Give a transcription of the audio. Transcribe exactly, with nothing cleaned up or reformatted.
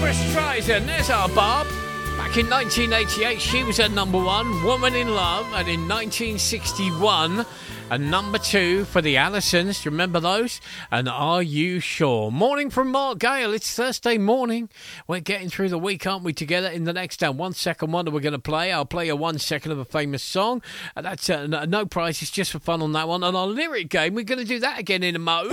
Streisand, there's our Barb. Back in nineteen eighty-eight, she was at number one, Woman in Love, and in nineteen sixty-one, a number two for the Allisons. Do you remember those? And Are You Sure? Morning from Mark Gale. It's Thursday morning. We're getting through the week, aren't we, together? In the next uh, one second one that we're going to play, I'll play a one second of a famous song. Uh, that's uh, no, no prizes, just for fun on that one. And our lyric game, we're going to do that again in a mo.